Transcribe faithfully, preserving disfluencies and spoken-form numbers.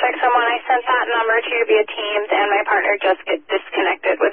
contact someone. I sent that number to you via Teams, and my partner just get disconnected with